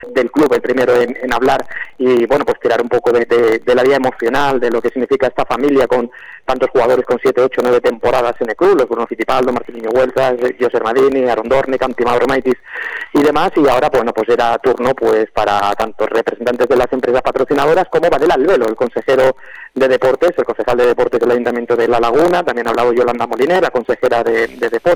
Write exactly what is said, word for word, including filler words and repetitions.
del club, el primero en, en hablar y bueno, pues tirar un poco de, de, de la vida emocional, de lo que significa esta familia con tantos jugadores con siete, ocho, nueve temporadas en el club, los Bruno Fittipaldo, Marcelinho Huertas, José Madini, Aaron Dornick, Mauro Maitis y demás, y ahora bueno, pues era turno pues para tantos representantes de las empresas patrocinadoras como Varela Albelo, el consejero de Deportes, el concejal de Deportes del Ayuntamiento de La Laguna, también ha hablado Yolanda Moliner, la consejera de, de Deportes,